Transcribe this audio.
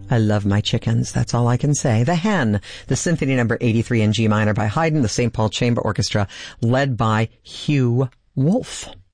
I love my chickens. That's all I can say. The Hen, the Symphony number 83 in G minor by Haydn, the St. Paul Chamber Orchestra, led by Hugh Wolf.